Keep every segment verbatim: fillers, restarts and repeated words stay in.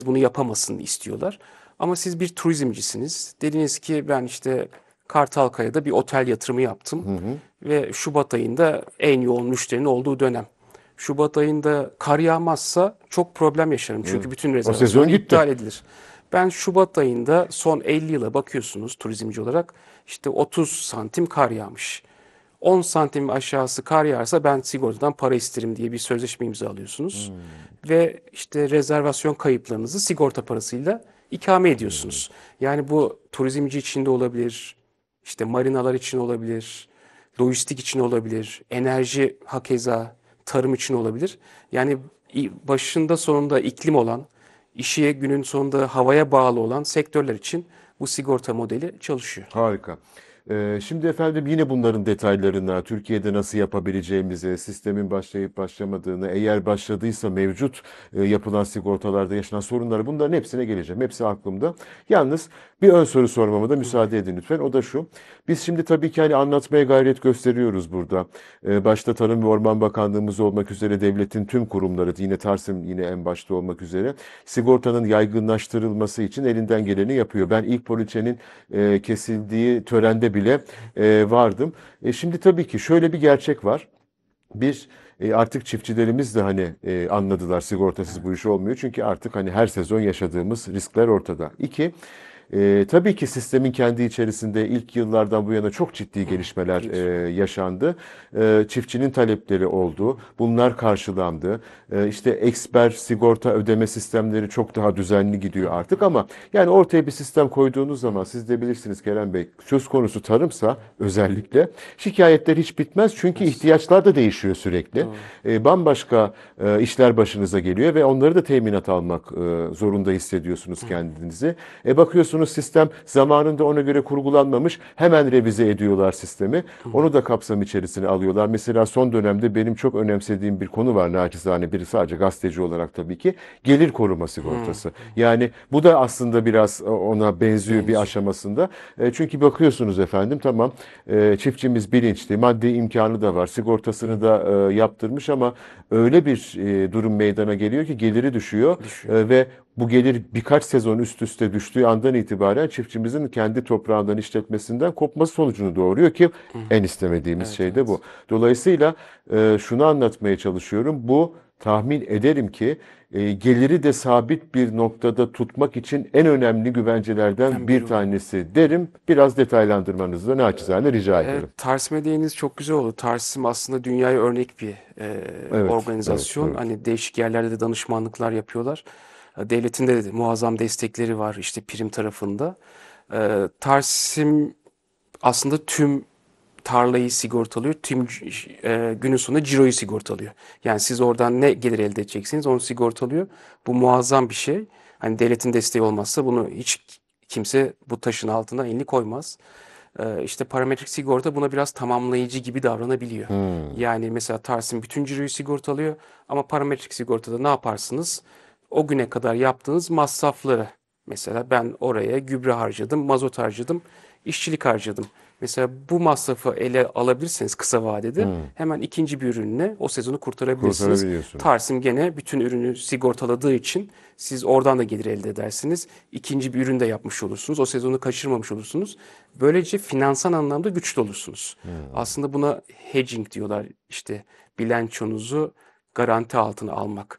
bunu yapamasını istiyorlar. Ama siz bir turizmcisiniz. Dediniz ki ben işte Kartalkaya'da bir otel yatırımı yaptım. Hı hı. Ve Şubat ayında en yoğun müşterinin olduğu dönem. Şubat ayında kar yağmazsa çok problem yaşarım. Evet. Çünkü bütün O sezon rezervasyonlar gitti. iptal edilir. Ben Şubat ayında son elli yıla bakıyorsunuz turizmci olarak işte otuz santim kar yağmış. on santim aşağısı kar yağarsa ben sigortadan para isterim diye bir sözleşme imzalıyorsunuz. Hmm. Ve işte rezervasyon kayıplarınızı sigorta parasıyla ikame ediyorsunuz. Yani bu turizmci için de olabilir, işte marinalar için olabilir, lojistik için olabilir, enerji hakeza, tarım için olabilir. Yani başında sonunda iklim olan, işi günün sonunda havaya bağlı olan sektörler için bu sigorta modeli çalışıyor. Harika. Ee, şimdi efendim yine bunların detaylarına, Türkiye'de nasıl yapabileceğimize, sistemin başlayıp başlamadığını, eğer başladıysa mevcut e, yapılan sigortalarda yaşanan sorunları, bunların hepsine geleceğim. Hepsi aklımda. Yalnız bir ön soru sormama da müsaade edin lütfen. O da şu. Biz şimdi tabii ki hani anlatmaya gayret gösteriyoruz burada. Ee, başta Tarım ve Orman Bakanlığımız olmak üzere devletin tüm kurumları, yine TARSİM yine en başta olmak üzere sigortanın yaygınlaştırılması için elinden geleni yapıyor. Ben ilk poliçenin e, kesildiği törende bile e, vardım. E, şimdi tabii ki şöyle bir gerçek var. Bir, e, artık çiftçilerimiz de hani e, anladılar, sigortasız bu iş olmuyor. Çünkü artık hani her sezon yaşadığımız riskler ortada. İki, e, tabii ki sistemin kendi içerisinde ilk yıllardan bu yana çok ciddi gelişmeler e, yaşandı. E, çiftçinin talepleri oldu. Bunlar karşılandı. E, işte eksper sigorta ödeme sistemleri çok daha düzenli gidiyor artık ama yani ortaya bir sistem koyduğunuz zaman siz de bilirsiniz Kerem Bey, söz konusu tarımsa özellikle şikayetler hiç bitmez. Çünkü ihtiyaçlar da değişiyor sürekli. Doğru. E, bambaşka e, işler başınıza geliyor ve onları da teminat almak e, zorunda hissediyorsunuz kendinizi. E, bakıyorsunuz sistem zamanında ona göre kurgulanmamış. Hemen revize ediyorlar sistemi. Onu da kapsam içerisine alıyorlar. Mesela son dönemde benim çok önemsediğim bir konu var naçizane, biri sadece gazeteci olarak tabii ki. Gelir koruma sigortası. Yani bu da aslında biraz ona benziyor bir Benziyor. aşamasında. E, çünkü bakıyorsunuz efendim, tamam, e, çiftçimiz bilinçli, maddi imkanı da var, sigortasını da e, yaptırmış ama öyle bir e, durum meydana geliyor ki geliri düşüyor Düşüyor. e, ve bu gelir birkaç sezon üst üste düştüğü andan itibaren çiftçimizin kendi toprağından, işletmesinden kopması sonucunu doğuruyor ki en istemediğimiz Evet, şey de bu. evet. Dolayısıyla e, şunu anlatmaya çalışıyorum. Bu, tahmin ederim ki e, geliri de sabit bir noktada tutmak için en önemli güvencelerden Ben biri bir oluyor. tanesi derim. Biraz detaylandırmanızı da naçizane rica Evet, ederim. Tarsim'e değiniz çok güzel oldu. Tarsim aslında dünyaya örnek bir e, Evet, evet, organizasyon. evet. Hani değişik yerlerde de danışmanlıklar yapıyorlar. E, Devletin de muazzam destekleri var işte prim tarafında. E, Tarsim aslında tüm tarlayı sigortalıyor. Tüm e, günün sonunda ciroyu sigortalıyor. Yani siz oradan ne gelir elde edeceksiniz onu sigortalıyor. Bu muazzam bir şey. Hani devletin desteği olmazsa bunu hiç kimse bu taşın altına elini koymaz. E, işte parametrik sigorta buna biraz tamamlayıcı gibi davranabiliyor. Hmm. Yani mesela Tarsim bütün ciroyu sigortalıyor ama parametrik sigortada ne yaparsınız? O güne kadar yaptığınız masrafları, mesela ben oraya gübre harcadım, mazot harcadım, işçilik harcadım. Mesela bu masrafı ele alabilirseniz kısa vadede Hmm. hemen ikinci bir ürünle o sezonu kurtarabilirsiniz. Kurtarabiliyorsunuz. Tarsim gene bütün ürünü sigortaladığı için siz oradan da gelir elde edersiniz. İkinci bir ürün de yapmış olursunuz. O sezonu kaçırmamış olursunuz. Böylece finansal anlamda güçlü olursunuz. Hmm. Aslında buna hedging diyorlar. İşte bilançonuzu garanti altına almak.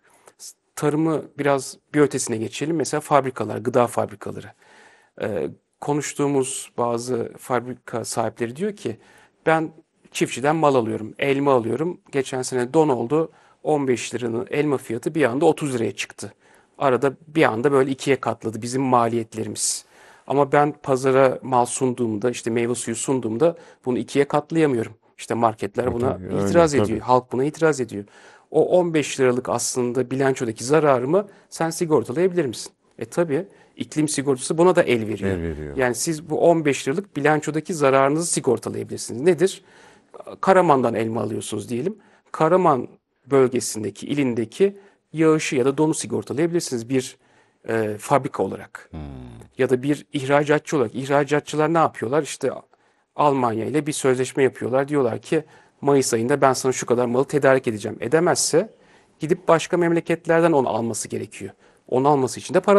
Tarımı biraz bir ötesine geçelim. Mesela fabrikalar, gıda fabrikaları. Ee, konuştuğumuz bazı fabrika sahipleri diyor ki ben çiftçiden mal alıyorum, elma alıyorum. Geçen sene don oldu. on beş liranın elma fiyatı bir anda otuz liraya çıktı. Arada bir anda böyle ikiye katladı bizim maliyetlerimiz. Ama ben pazara mal sunduğumda, işte meyve suyu sunduğumda bunu ikiye katlayamıyorum. İşte marketler E, buna tabii öyle itiraz tabii. ediyor, halk buna itiraz ediyor. O on beş liralık aslında bilançodaki zararımı sen sigortalayabilir misin? E tabii iklim sigortası buna da el veriyor. El veriyor. Yani siz bu on beş liralık bilançodaki zararınızı sigortalayabilirsiniz. Nedir? Karaman'dan elma alıyorsunuz diyelim. Karaman bölgesindeki, ilindeki yağışı ya da donu sigortalayabilirsiniz bir e, fabrika olarak. Hmm. Ya da bir ihracatçı olarak. İhracatçılar ne yapıyorlar? İşte Almanya ile bir sözleşme yapıyorlar. Diyorlar ki Mayıs ayında ben sana şu kadar malı tedarik edeceğim. Edemezse gidip başka memleketlerden onu alması gerekiyor. Onu alması için de para